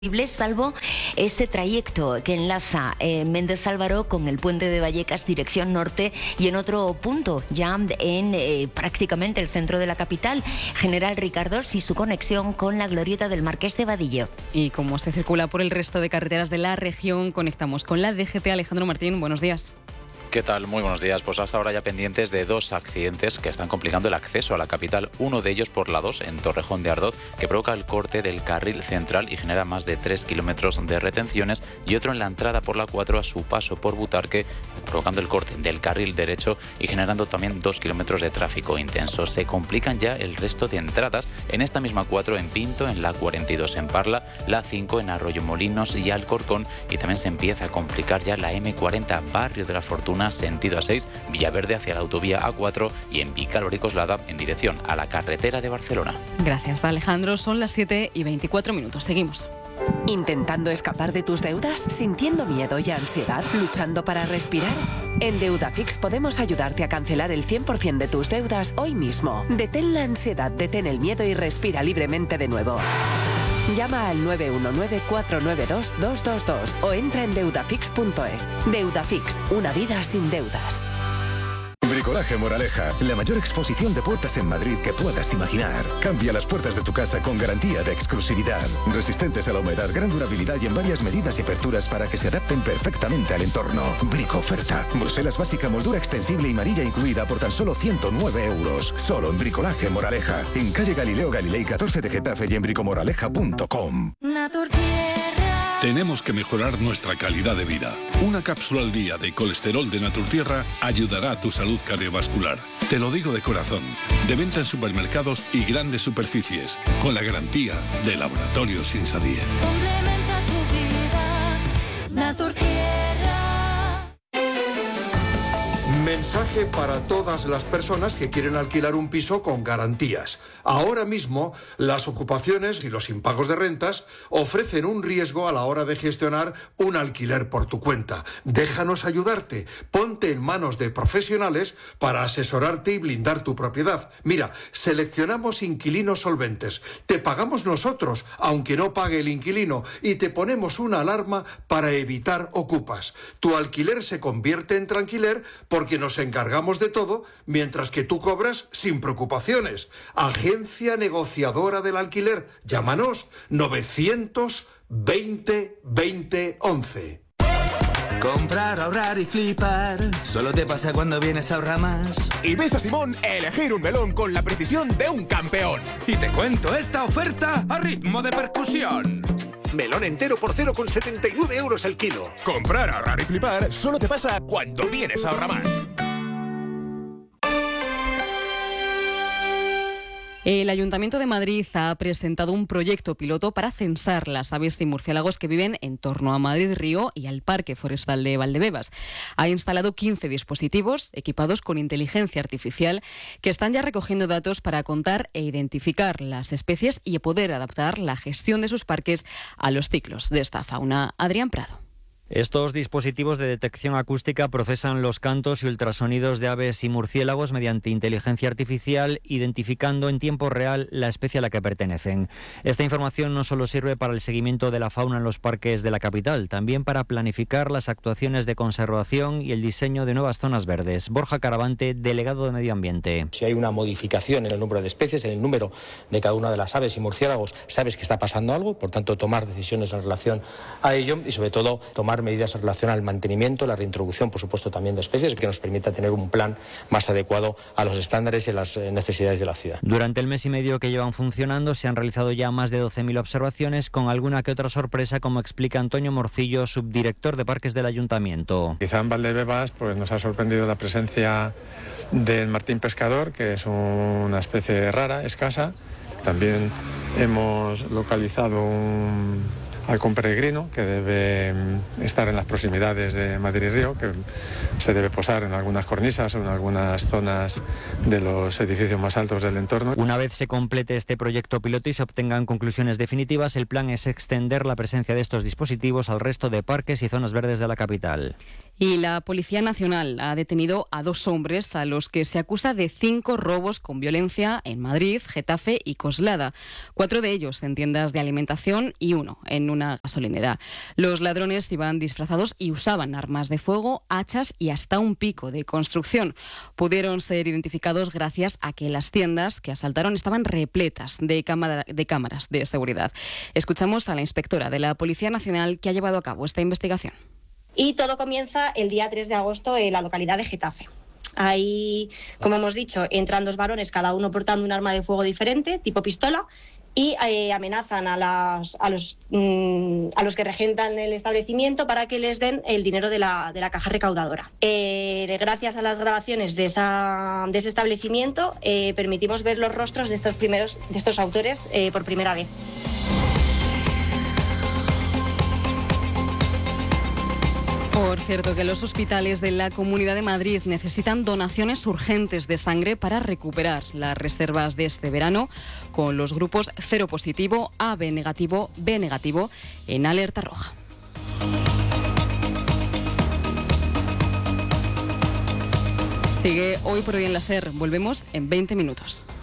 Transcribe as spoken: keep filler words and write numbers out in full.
salvo ese trayecto que enlaza eh, Méndez Álvaro con el puente de Vallecas dirección norte y en otro punto ya en eh, prácticamente el centro de la capital, General Ricardos, y su conexión con la glorieta del Marqués de Vadillo. Y como se circula por el resto de carreteras de la región, conectamos con la D G T. Alejandro Martín, buenos días. ¿Qué tal? Muy buenos días. Pues hasta ahora ya pendientes de dos accidentes que están complicando el acceso a la capital. Uno de ellos por la dos en Torrejón de Ardoz, que provoca el corte del carril central y genera más de tres kilómetros de retenciones, y otro en la entrada por la cuatro a su paso por Butarque, provocando el corte del carril derecho y generando también dos kilómetros de tráfico intenso. Se complican ya el resto de entradas en esta misma cuatro en Pinto, en la cuarenta y dos en Parla, la cinco en Arroyomolinos y Alcorcón, y también se empieza a complicar ya la eme cuarenta, Barrio de la Fortuna, sentido A seis, Villaverde hacia la autovía A cuatro y en Vicálvaro y Coslada en dirección a la carretera de Barcelona. Gracias, Alejandro. Son las siete y veinticuatro minutos. Seguimos. ¿Intentando escapar de tus deudas? ¿Sintiendo miedo y ansiedad? ¿Luchando para respirar? En Deudafix podemos ayudarte a cancelar el cien por ciento de tus deudas hoy mismo. Detén la ansiedad, detén el miedo y respira libremente de nuevo. Llama al nueve uno nueve, cuatro nueve dos, dos dos dos o entra en deudafix punto es. Deudafix, una vida sin deudas. Bricolaje Moraleja, la mayor exposición de puertas en Madrid que puedas imaginar. Cambia las puertas de tu casa con garantía de exclusividad. Resistentes a la humedad, gran durabilidad y en varias medidas y aperturas para que se adapten perfectamente al entorno. Brico oferta. Bruselas básica, moldura extensible y manilla incluida por tan solo ciento nueve euros. Solo en Bricolaje Moraleja. En calle Galileo Galilei catorce de Getafe y en bricomoraleja punto com. Tenemos que mejorar nuestra calidad de vida. Una cápsula al día de colesterol de Naturtierra ayudará a tu salud cardiovascular. Te lo digo de corazón. De venta en supermercados y grandes superficies. Con la garantía de Laboratorios Insadía. Complementa tu vida, Naturtierra. Mensaje para todas las personas que quieren alquilar un piso con garantías. Ahora mismo, las ocupaciones y los impagos de rentas ofrecen un riesgo a la hora de gestionar un alquiler por tu cuenta. Déjanos ayudarte. Ponte en manos de profesionales para asesorarte y blindar tu propiedad. Mira, seleccionamos inquilinos solventes. Te pagamos nosotros, aunque no pague el inquilino, y te ponemos una alarma para evitar ocupas. Tu alquiler se convierte en tranquiler porque nos encargamos de todo, mientras que tú cobras sin preocupaciones. Agencia negociadora del alquiler. Llámanos novecientos veinte veinte once. Comprar, ahorrar y flipar solo te pasa cuando vienes a Ahorramás. Y ves a Simón elegir un melón con la precisión de un campeón. Y te cuento esta oferta a ritmo de percusión. Melón entero por cero coma setenta y nueve euros el kilo. Comprar, ahorrar y flipar solo te pasa cuando vienes a Ahorramás. El Ayuntamiento de Madrid ha presentado un proyecto piloto para censar las aves y murciélagos que viven en torno a Madrid Río y al Parque Forestal de Valdebebas. Ha instalado quince dispositivos equipados con inteligencia artificial que están ya recogiendo datos para contar e identificar las especies y poder adaptar la gestión de sus parques a los ciclos de esta fauna. Adrián Prado. Estos dispositivos de detección acústica procesan los cantos y ultrasonidos de aves y murciélagos mediante inteligencia artificial, identificando en tiempo real la especie a la que pertenecen. Esta información no solo sirve para el seguimiento de la fauna en los parques de la capital, también para planificar las actuaciones de conservación y el diseño de nuevas zonas verdes. Borja Caravante, delegado de Medio Ambiente. Si hay una modificación en el número de especies, en el número de cada una de las aves y murciélagos, sabes que está pasando algo, por tanto tomar decisiones en relación a ello y sobre todo tomar medidas en relación al mantenimiento, la reintroducción, por supuesto, también de especies, que nos permita tener un plan más adecuado a los estándares y a las necesidades de la ciudad. Durante el mes y medio que llevan funcionando se han realizado ya más de doce mil observaciones, con alguna que otra sorpresa, como explica Antonio Morcillo, subdirector de Parques del Ayuntamiento. Quizá en Valdebebas pues, nos ha sorprendido la presencia del martín pescador, que es una especie rara, escasa. También hemos localizado un halcón peregrino que debe estar en las proximidades de Madrid Río, que se debe posar en algunas cornisas o en algunas zonas de los edificios más altos del entorno. Una vez se complete este proyecto piloto y se obtengan conclusiones definitivas, el plan es extender la presencia de estos dispositivos al resto de parques y zonas verdes de la capital. Y la Policía Nacional ha detenido a dos hombres a los que se acusa de cinco robos con violencia en Madrid, Getafe y Coslada. Cuatro de ellos en tiendas de alimentación y uno en una gasolinera. Los ladrones iban disfrazados y usaban armas de fuego, hachas y hasta un pico de construcción. Pudieron ser identificados gracias a que las tiendas que asaltaron estaban repletas de, cámara, de cámaras de seguridad. Escuchamos a la inspectora de la Policía Nacional que ha llevado a cabo esta investigación. Y todo comienza el día tres de agosto en la localidad de Getafe. Ahí, como hemos dicho, entran dos varones, cada uno portando un arma de fuego diferente, tipo pistola, y eh, amenazan a, las, a, los, mmm, a los que regentan el establecimiento para que les den el dinero de la, de la caja recaudadora. Eh, gracias a las grabaciones de, esa, de ese establecimiento, eh, permitimos ver los rostros de estos, primeros, de estos autores eh, por primera vez. Por cierto, que los hospitales de la Comunidad de Madrid necesitan donaciones urgentes de sangre para recuperar las reservas de este verano con los grupos cero positivo, A B negativo, B negativo en alerta roja. Sigue Hoy por Hoy en la SER. Volvemos en veinte minutos.